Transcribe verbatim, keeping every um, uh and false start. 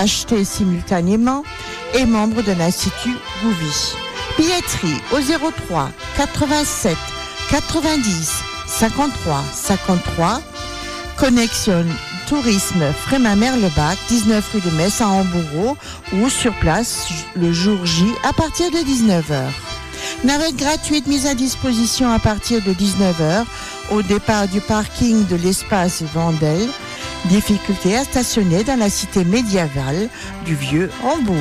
acheter simultanément et membre de l'Institut Gouvy. Billetterie au zéro trois quatre-vingt-sept quatre-vingt-dix cinquante-trois cinquante-trois. Connexion Tourisme Frémin-Merlebach, dix-neuf rue de Metz à Hambourg, ou sur place le jour J à partir de dix-neuf heures. Navette gratuite mise à disposition à partir de dix-neuf heures au départ du parking de l'espace Vandel. Difficulté à stationner dans la cité médiévale du Vieux Hambourg.